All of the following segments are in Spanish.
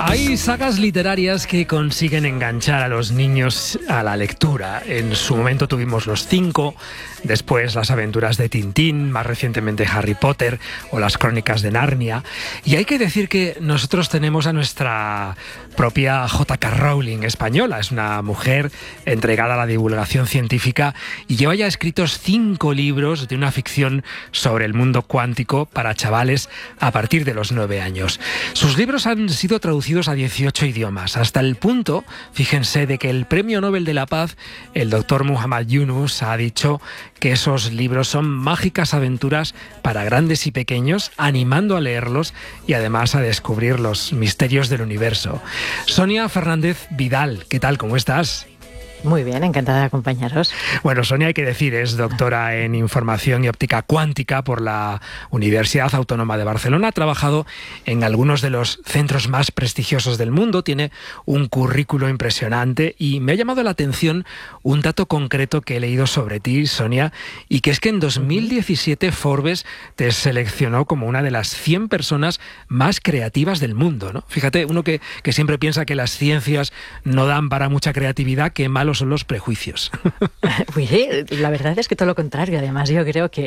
Hay sagas literarias que consiguen enganchar a los niños a la lectura. En su momento tuvimos Los Cinco, después Las aventuras de Tintín, más recientemente Harry Potter o Las crónicas de Narnia. Y hay que decir que nosotros tenemos a nuestra propia J.K. Rowling española. Es una mujer entregada a la divulgación científica y lleva ya escritos 5 libros de una ficción sobre el mundo cuántico para chavales a partir de los 9 años. Sus libros han sido traducidos a 18 idiomas, hasta el punto, fíjense, de que el Premio Nobel de la Paz, el doctor Muhammad Yunus, ha dicho que esos libros son mágicas aventuras para grandes y pequeños, animando a leerlos y además a descubrir los misterios del universo. Sonia Fernández Vidal, ¿qué tal? ¿Cómo estás? Muy bien, encantada de acompañaros. Bueno, Sonia, hay que decir, es doctora en Información y Óptica Cuántica por la Universidad Autónoma de Barcelona. Ha trabajado en algunos de los centros más prestigiosos del mundo, tiene un currículo impresionante y me ha llamado la atención un dato concreto que he leído sobre ti, Sonia, y que es que en 2017 Forbes te seleccionó como una de las 100 personas más creativas del mundo, ¿no? Fíjate, uno que siempre piensa que las ciencias no dan para mucha creatividad, qué malo son los prejuicios. Pues sí, la verdad es que todo lo contrario. Además, yo creo que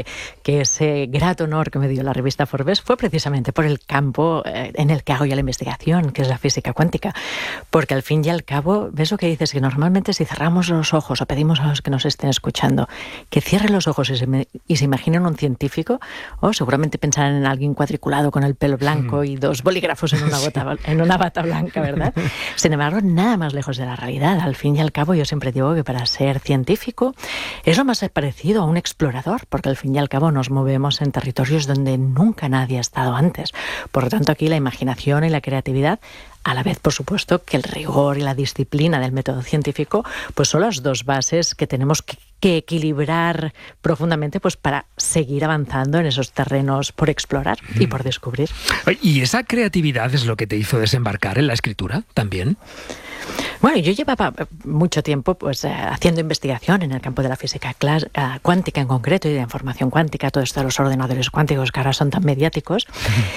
ese grato honor que me dio la revista Forbes fue precisamente por el campo en el que hago ya la investigación, que es la física cuántica. Porque al fin y al cabo, ves lo que dices, que normalmente si cerramos los ojos o pedimos a los que nos estén escuchando que cierren los ojos y se imaginen un científico, seguramente pensarán en alguien cuadriculado con el pelo blanco y 2 bolígrafos en una bata blanca, ¿verdad? Sin embargo, nada más lejos de la realidad. Al fin y al cabo, yo siempre digo que para ser científico es lo más parecido a un explorador, porque al fin y al cabo nos movemos en territorios donde nunca nadie ha estado antes. Por lo tanto, aquí la imaginación y la creatividad, a la vez, por supuesto, que el rigor y la disciplina del método científico, pues son las 2 bases que tenemos que equilibrar profundamente, pues para seguir avanzando en esos terrenos por explorar y por descubrir. ¿Y esa creatividad es lo que te hizo desembarcar en la escritura también? Bueno, yo llevaba mucho tiempo pues haciendo investigación en el campo de la física cuántica en concreto y de la información cuántica, todo esto de los ordenadores cuánticos que ahora son tan mediáticos,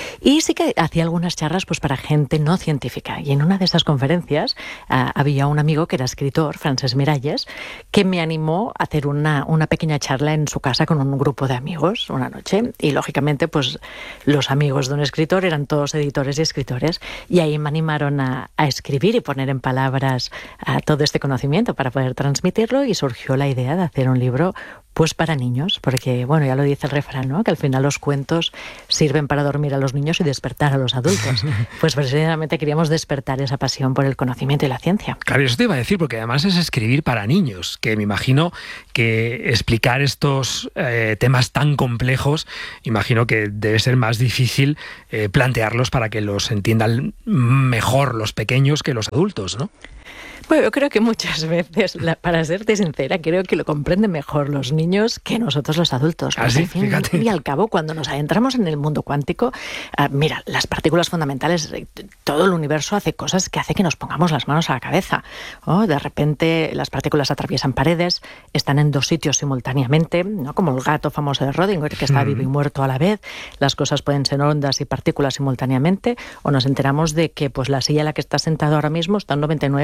y sí que hacía algunas charlas pues para gente no científica. Y en una de esas conferencias había un amigo que era escritor, Francesc Miralles, que me animó a hacer una pequeña charla en su casa con un grupo de amigos una noche. Y lógicamente pues los amigos de un escritor eran todos editores y escritores, y ahí me animaron a escribir y poner en palabras a todo este conocimiento para poder transmitirlo, y surgió la idea de hacer un libro pues para niños, porque bueno, ya lo dice el refrán, ¿no? Que al final los cuentos sirven para dormir a los niños y despertar a los adultos. Pues precisamente queríamos despertar esa pasión por el conocimiento y la ciencia. Claro, eso te iba a decir, porque además es escribir para niños, que me imagino que explicar estos temas tan complejos, imagino que debe ser más difícil plantearlos para que los entiendan mejor los pequeños que los adultos, ¿no? Bueno, yo creo que muchas veces, para serte sincera, creo que lo comprenden mejor los niños que nosotros los adultos. ¿Ah, sí? Al fin Fíjate. y al cabo, cuando nos adentramos en el mundo cuántico, mira, las partículas fundamentales, todo el universo hace cosas que hace que nos pongamos las manos a la cabeza. De repente las partículas atraviesan paredes, están en 2 sitios simultáneamente, ¿no? Como el gato famoso de Rödinger, que está vivo y muerto a la vez. Las cosas pueden ser ondas y partículas simultáneamente, o nos enteramos de que pues la silla en la que estás sentado ahora mismo está en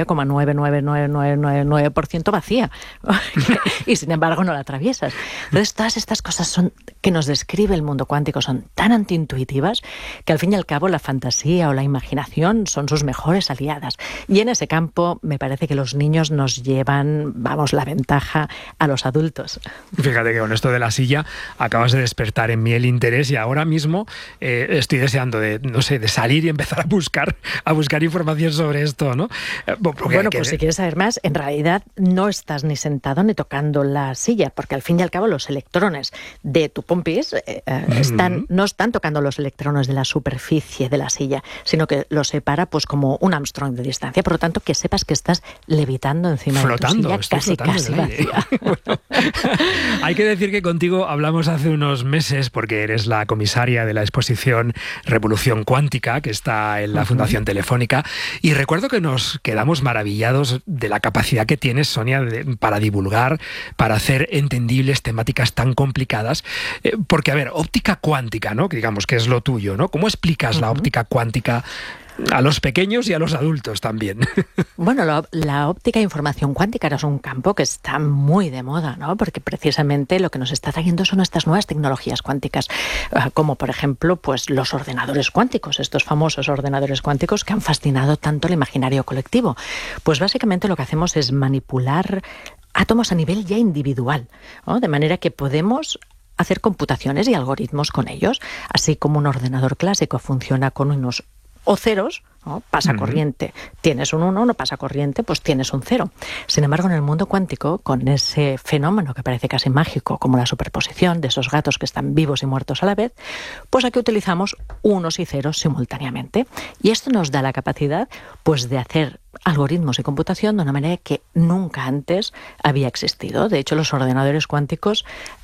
99,99999% vacía y sin embargo no la atraviesas. Entonces todas estas cosas que nos describe el mundo cuántico son tan antiintuitivas que al fin y al cabo la fantasía o la imaginación son sus mejores aliadas, y en ese campo me parece que los niños nos llevan, la ventaja a los adultos. Fíjate que con esto de la silla acabas de despertar en mí el interés, y ahora mismo estoy deseando de salir y empezar a buscar información sobre esto, ¿no? Bueno, pues si quieres saber más, en realidad no estás ni sentado ni tocando la silla, porque al fin y al cabo los electrones de tu pompis no están tocando los electrones de la superficie de la silla, sino que los separa pues como un Armstrong de distancia. Por lo tanto, que sepas que estás levitando encima de tu silla, casi vacía. Bueno, hay que decir que contigo hablamos hace unos meses porque eres la comisaria de la exposición Revolución Cuántica, que está en la Fundación Telefónica, y recuerdo que nos quedamos maravillados de la capacidad que tienes, Sonia, para divulgar, para hacer entendibles temáticas tan complicadas. Porque, a ver, óptica cuántica, ¿no? Que digamos que es lo tuyo, ¿no? ¿Cómo explicas la óptica cuántica A los pequeños y a los adultos también. Bueno, la óptica e información cuántica es un campo que está muy de moda, ¿no? Porque precisamente lo que nos está trayendo son estas nuevas tecnologías cuánticas, como por ejemplo, pues los ordenadores cuánticos, estos famosos ordenadores cuánticos que han fascinado tanto el imaginario colectivo. Pues básicamente lo que hacemos es manipular átomos a nivel ya individual, ¿no? De manera que podemos hacer computaciones y algoritmos con ellos, así como un ordenador clásico funciona con unos o ceros, ¿no? Pasa corriente. Tienes un 1, no pasa corriente, pues tienes un 0. Sin embargo, en el mundo cuántico, con ese fenómeno que parece casi mágico, como la superposición de esos gatos que están vivos y muertos a la vez, pues aquí utilizamos unos y ceros simultáneamente. Y esto nos da la capacidad, pues, de hacer algoritmos y computación de una manera que nunca antes había existido. De hecho, los ordenadores cuánticos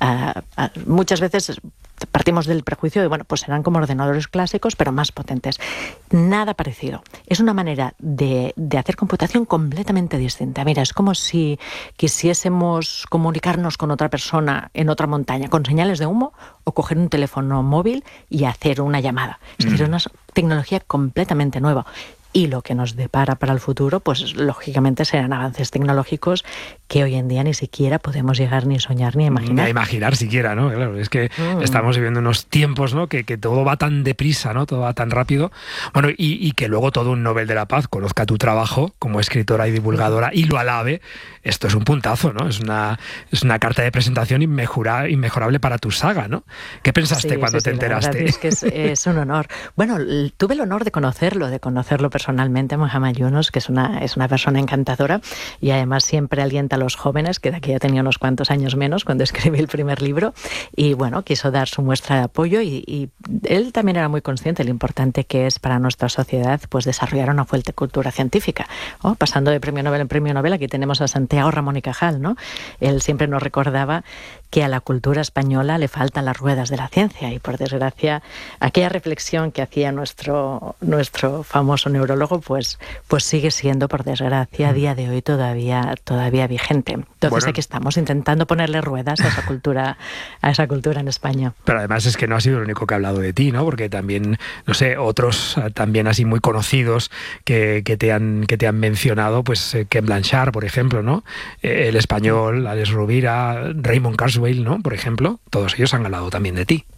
muchas veces partimos del prejuicio de, bueno, pues serán como ordenadores clásicos, pero más potentes. Nada parecido. Es una manera de hacer computación completamente distinta. Mira, es como si quisiésemos comunicarnos con otra persona en otra montaña con señales de humo o coger un teléfono móvil y hacer una llamada. Es decir, es una tecnología completamente nueva. Y lo que nos depara para el futuro, pues lógicamente serán avances tecnológicos que hoy en día ni siquiera podemos llegar ni soñar ni imaginar. Ni a imaginar siquiera, ¿no? Claro, es que estamos viviendo unos tiempos, ¿no? Que todo va tan deprisa, ¿no? Todo va tan rápido. Bueno, y que luego todo un Nobel de la Paz conozca tu trabajo como escritora y divulgadora y lo alabe, esto es un puntazo, ¿no? Es una carta de presentación inmejorable para tu saga, ¿no? ¿Qué pensaste cuando te enteraste? La verdad es que es un honor. Bueno, tuve el honor de conocerlo personalmente, Mohamed Yunus, que es una persona encantadora y además siempre alienta a los jóvenes, que de aquí ya tenía unos cuantos años menos cuando escribí el primer libro, y bueno, quiso dar su muestra de apoyo y él también era muy consciente de lo importante que es para nuestra sociedad pues desarrollar una fuerte cultura científica, ¿no? Pasando de premio Nobel en premio Nobel, aquí tenemos a Santiago Ramón y Cajal, ¿no? Él siempre nos recordaba que a la cultura española le faltan las ruedas de la ciencia y, por desgracia, aquella reflexión que hacía nuestro famoso neurólogo, pues sigue siendo, por desgracia, a día de hoy todavía vigente. Entonces aquí estamos intentando ponerle ruedas a esa cultura en España. Pero además es que no ha sido el único que ha hablado de ti, ¿no? Porque también, no sé, otros también así muy conocidos que te han mencionado, pues Ken Blanchard, por ejemplo, ¿no? El español, Alex Rovira, Raymond Kurzweil, ¿no? Por ejemplo, todos ellos han hablado también de ti.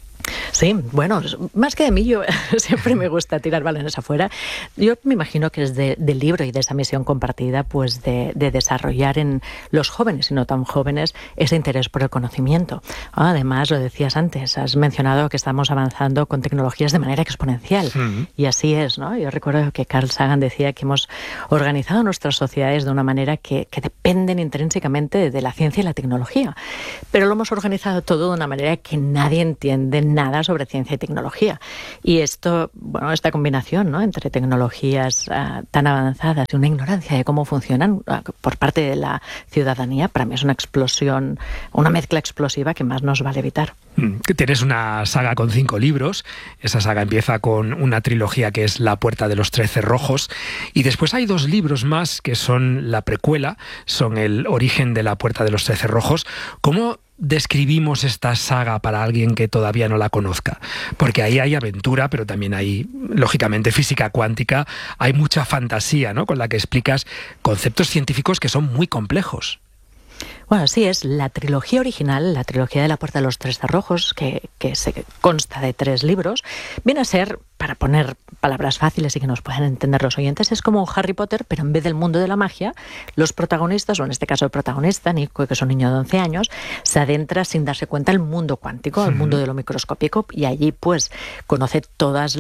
Sí, bueno, más que de mí, yo siempre me gusta tirar balones afuera. Yo me imagino que es del libro y de esa misión compartida, pues de desarrollar en los jóvenes y no tan jóvenes ese interés por el conocimiento. Además, lo decías antes, has mencionado que estamos avanzando con tecnologías de manera exponencial. Y así es, ¿no? Yo recuerdo que Carl Sagan decía que hemos organizado nuestras sociedades de una manera que dependen intrínsecamente de la ciencia y la tecnología. Pero lo hemos organizado todo de una manera que nadie entiende nada sobre ciencia y tecnología. Y esto, bueno, esta combinación, ¿no?, entre tecnologías tan avanzadas y una ignorancia de cómo funcionan por parte de la ciudadanía, para mí es una explosión, una mezcla explosiva que más nos vale evitar. Tienes una saga con 5 libros. Esa saga empieza con una trilogía que es La puerta de los 13 rojos, y después hay 2 libros más que son la precuela, son El origen de la puerta de los 13 rojos. ¿Cómo describimos esta saga para alguien que todavía no la conozca? Porque ahí hay aventura, pero también hay, lógicamente, física cuántica, hay mucha fantasía, ¿no?, con la que explicas conceptos científicos que son muy complejos. Bueno, sí, es la trilogía original, la trilogía de la puerta de los 13 rojos, que se consta de 3 libros. Viene a ser, para poner palabras fáciles y que nos puedan entender los oyentes, es como un Harry Potter, pero en vez del mundo de la magia, los protagonistas, o en este caso el protagonista, Nico, que es un niño de 11 años, se adentra sin darse cuenta al mundo cuántico, al mundo de lo microscópico, y allí pues conoce todos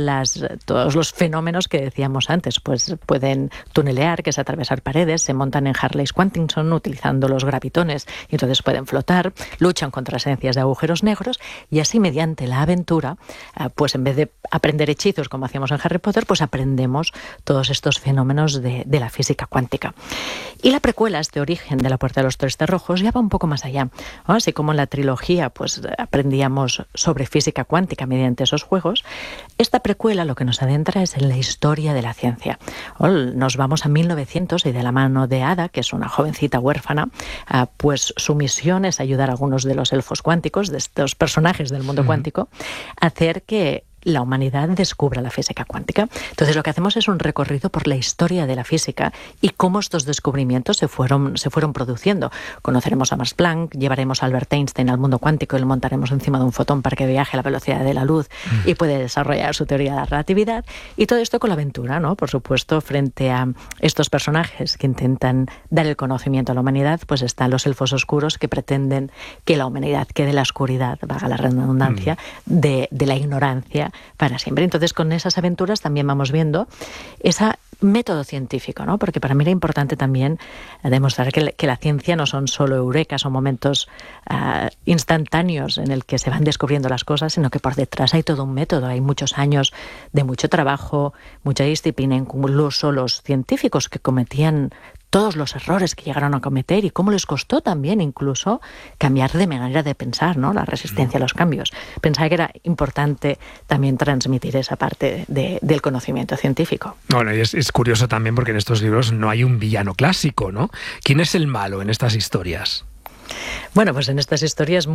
los fenómenos que decíamos antes. Pues pueden tunelear, que es atravesar paredes, se montan en Harleys Quantinson utilizando los gravitones, y entonces pueden flotar, luchan contra esencias de agujeros negros, y así mediante la aventura, pues en vez de aprender hechizos como hacíamos en Harry Potter, pues aprendemos todos estos fenómenos de la física cuántica. Y la precuela, este origen de la puerta de los 13 rojos, ya va un poco más allá, ¿no? Así como en la trilogía pues aprendíamos sobre física cuántica mediante esos juegos, esta precuela lo que nos adentra es en la historia de la ciencia. Nos vamos a 1900 y de la mano de Ada, que es una jovencita huérfana, pues su misión es ayudar a algunos de los elfos cuánticos, de estos personajes del mundo cuántico, a hacer que la humanidad descubra la física cuántica. Entonces lo que hacemos es un recorrido por la historia de la física y cómo estos descubrimientos se fueron produciendo. Conoceremos a Max Planck, llevaremos a Albert Einstein al mundo cuántico y lo montaremos encima de un fotón para que viaje a la velocidad de la luz y puede desarrollar su teoría de la relatividad. Y todo esto con la aventura, ¿no? Por supuesto, frente a estos personajes que intentan dar el conocimiento a la humanidad, pues están los elfos oscuros que pretenden que la humanidad quede en la oscuridad, valga la redundancia, de la ignorancia para siempre. Entonces, con esas aventuras también vamos viendo ese método científico, ¿no? Porque para mí era importante también demostrar que la ciencia no son solo eurekas o momentos instantáneos en el que se van descubriendo las cosas, sino que por detrás hay todo un método, hay muchos años de mucho trabajo, mucha disciplina, incluso los científicos que cometían todos los errores que llegaron a cometer y cómo les costó también incluso cambiar de manera de pensar, ¿no? La resistencia a los cambios. Pensaba que era importante también transmitir esa parte del conocimiento científico. Bueno, y es curioso también porque en estos libros no hay un villano clásico, ¿no? ¿Quién es el malo en estas historias? Bueno, pues en estas historias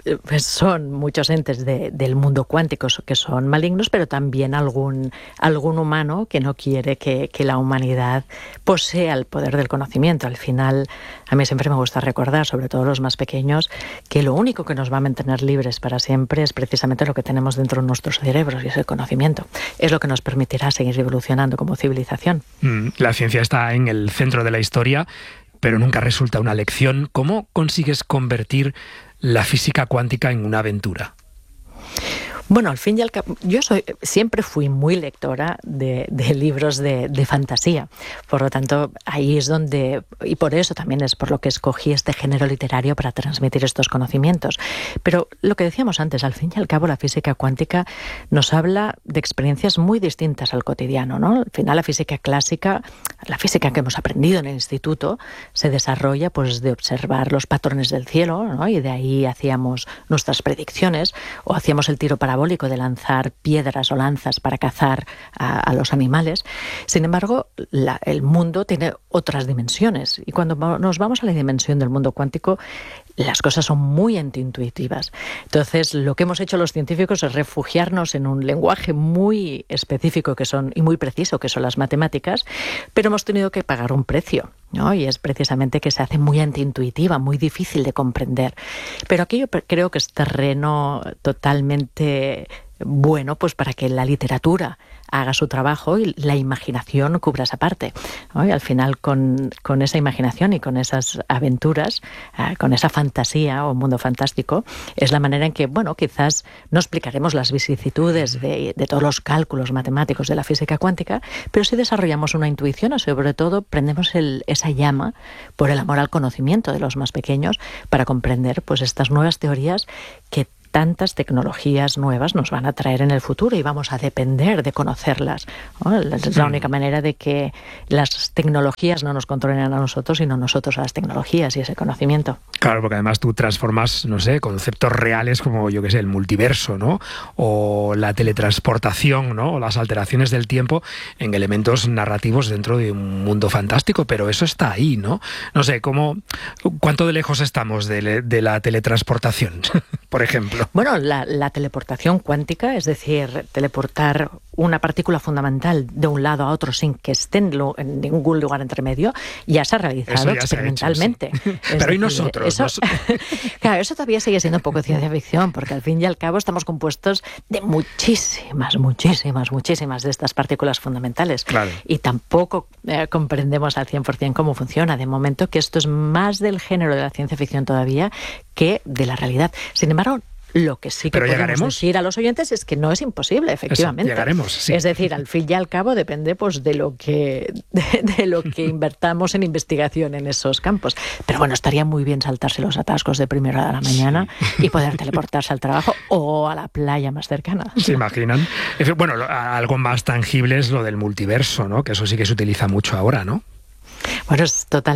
son muchos entes del mundo cuántico que son malignos, pero también algún humano que no quiere que la humanidad posea el poder del conocimiento. Al final, a mí siempre me gusta recordar, sobre todo los más pequeños, que lo único que nos va a mantener libres para siempre es precisamente lo que tenemos dentro de nuestros cerebros, y es el conocimiento. Es lo que nos permitirá seguir evolucionando como civilización. La ciencia está en el centro de la historia, pero nunca resulta una lección. ¿Cómo consigues convertir la física cuántica en una aventura? Bueno, al fin y al cabo, siempre fui muy lectora de libros de fantasía. Por lo tanto, ahí es donde, y por eso también es por lo que escogí este género literario para transmitir estos conocimientos. Pero lo que decíamos antes, al fin y al cabo, la física cuántica nos habla de experiencias muy distintas al cotidiano, ¿no? Al final, la física clásica, la física que hemos aprendido en el instituto, se desarrolla pues de observar los patrones del cielo, ¿no? Y de ahí hacíamos nuestras predicciones o hacíamos el tiro parabólico de lanzar piedras o lanzas para cazar a los animales. Sin embargo, el mundo tiene otras dimensiones y cuando nos vamos a la dimensión del mundo cuántico, las cosas son muy intuitivas. Entonces, lo que hemos hecho los científicos es refugiarnos en un lenguaje muy específico y muy preciso, que son las matemáticas, pero hemos tenido que pagar un precio, ¿no? Y es precisamente que se hace muy antiintuitiva, muy difícil de comprender. Pero aquí yo creo que es terreno totalmente bueno, pues para que la literatura haga su trabajo y la imaginación cubra esa parte, ¿no? Y al final con esa imaginación y con esas aventuras, con esa fantasía o mundo fantástico, es la manera en que, bueno, quizás no explicaremos las vicisitudes de todos los cálculos matemáticos de la física cuántica, pero sí desarrollamos una intuición o sobre todo prendemos esa llama por el amor al conocimiento de los más pequeños para comprender pues estas nuevas teorías que tantas tecnologías nuevas nos van a traer en el futuro y vamos a depender de conocerlas, ¿no? Es la única manera de que las tecnologías no nos controlen a nosotros, sino nosotros a las tecnologías y ese conocimiento. Claro, porque además tú transformas, no sé, conceptos reales como, yo qué sé, el multiverso, ¿no? O la teletransportación, ¿no? O las alteraciones del tiempo en elementos narrativos dentro de un mundo fantástico, pero eso está ahí, ¿no? No sé, ¿cuánto de lejos estamos de la teletransportación, por ejemplo? Bueno, la teleportación cuántica, es decir, teleportar una partícula fundamental de un lado a otro sin que esté en ningún lugar entre medio, ya se ha realizado experimentalmente. Se ha hecho, sí. Pero ¿y nosotros? Claro, eso todavía sigue siendo un poco de ciencia ficción, porque al fin y al cabo estamos compuestos de muchísimas de estas partículas fundamentales. Claro. Y tampoco comprendemos al 100% cómo funciona. De momento que esto es más del género de la ciencia ficción todavía que de la realidad. Sin embargo, lo que sí que podemos decir a los oyentes es que no es imposible, efectivamente. Eso, llegaremos, sí. Es decir, al fin y al cabo depende pues de lo que invertamos en investigación en esos campos. Pero bueno, estaría muy bien saltarse los atascos de primera hora de la mañana y poder teleportarse al trabajo o a la playa más cercana. ¿Se imaginan? Bueno, algo más tangible es lo del multiverso, ¿no? Que eso sí que se utiliza mucho ahora, ¿no? Bueno,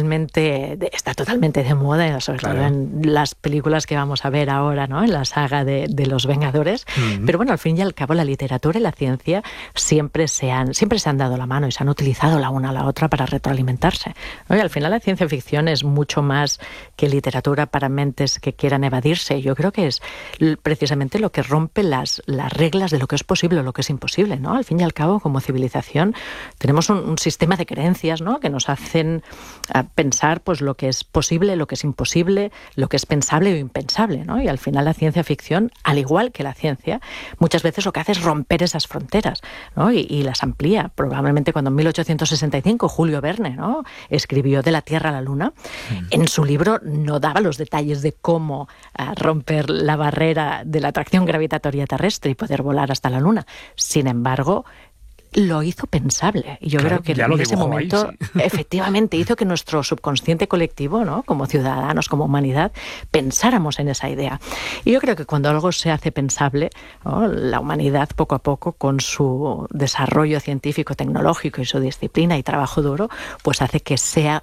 está totalmente de moda, sobre todo en las películas que vamos a ver ahora, ¿no? En la saga de los Vengadores. Pero bueno, al fin y al cabo, la literatura y la ciencia siempre se han dado la mano y se han utilizado la una a la otra para retroalimentarse, ¿no? Y al final la ciencia ficción es mucho más que literatura para mentes que quieran evadirse. Yo creo que es precisamente lo que rompe las reglas de lo que es posible o lo que es imposible, ¿no? Al fin y al cabo, como civilización, tenemos un sistema de creencias, ¿no? Que nos hacen pensar pues lo que es posible, lo que es imposible, lo que es pensable o impensable, ¿no? Y al final la ciencia ficción, al igual que la ciencia, muchas veces lo que hace es romper esas fronteras, ¿no? Y las amplía. Probablemente cuando en 1865 Julio Verne, ¿no? escribió De la Tierra a la Luna, en su libro no daba los detalles de cómo romper la barrera de la atracción gravitatoria terrestre y poder volar hasta la Luna. Sin embargo, lo hizo pensable. Y yo creo que en ese momento, efectivamente, hizo que nuestro subconsciente colectivo, ¿no? Como ciudadanos, como humanidad, pensáramos en esa idea. Y yo creo que cuando algo se hace pensable, ¿no? La humanidad, poco a poco, con su desarrollo científico, tecnológico y su disciplina y trabajo duro, pues hace que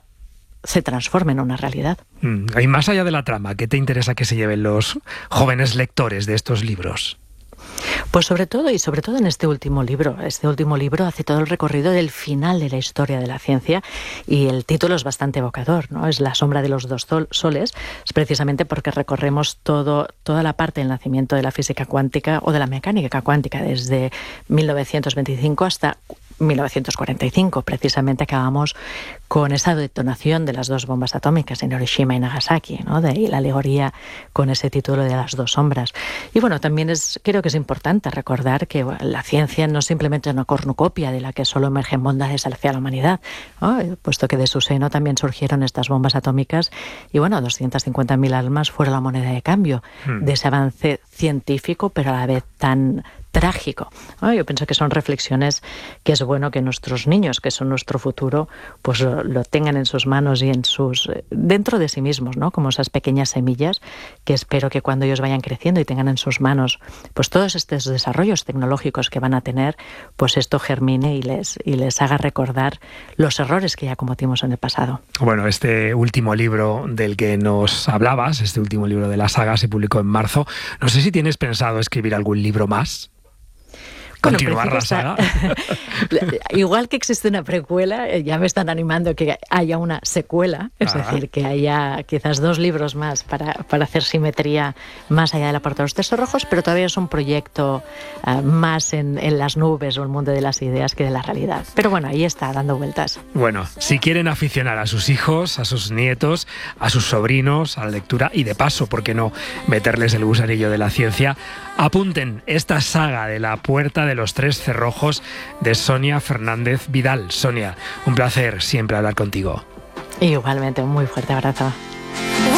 se transforme en una realidad. Y más allá de la trama, ¿qué te interesa que se lleven los jóvenes lectores de estos libros? Pues sobre todo en este último libro. Este último libro hace todo el recorrido del final de la historia de la ciencia y el título es bastante evocador, ¿no? Es La sombra de los dos soles, es precisamente porque recorremos toda la parte del nacimiento de la física cuántica o de la mecánica cuántica desde 1925 hasta 1945. Precisamente acabamos con esa detonación de las dos bombas atómicas en Hiroshima y Nagasaki, ¿no? De ahí la alegoría con ese título de Las dos sombras. Y bueno, también creo que es importante recordar que la ciencia no es simplemente una cornucopia de la que solo emergen bondades hacia la humanidad, ¿no? Puesto que de su seno también surgieron estas bombas atómicas y bueno, 250.000 almas fueron la moneda de cambio de ese avance científico, pero a la vez tan trágico, ¿no? Yo pienso que son reflexiones que es bueno que nuestros niños, que son nuestro futuro, pues lo tengan en sus manos y dentro de sí mismos, ¿no? Como esas pequeñas semillas que espero que cuando ellos vayan creciendo y tengan en sus manos pues todos estos desarrollos tecnológicos que van a tener, pues esto germine y les haga recordar los errores que ya cometimos en el pasado. Bueno, este último libro del que nos hablabas, este último libro de la saga, se publicó en marzo. No sé si tienes pensado escribir algún libro más. Continuar la saga. Igual que existe una precuela, ya me están animando que haya una secuela, es decir, que haya quizás 2 libros más para hacer simetría más allá de la puerta de los tesoros rojos, pero todavía es un proyecto más en las nubes o el mundo de las ideas que de la realidad. Pero bueno, ahí está, dando vueltas. Bueno, si quieren aficionar a sus hijos, a sus nietos, a sus sobrinos, a la lectura y de paso, ¿por qué no meterles el gusanillo de la ciencia? Apunten esta saga de La puerta de los 3 cerrojos de Sonia Fernández Vidal. Sonia, un placer siempre hablar contigo. Igualmente, un muy fuerte abrazo.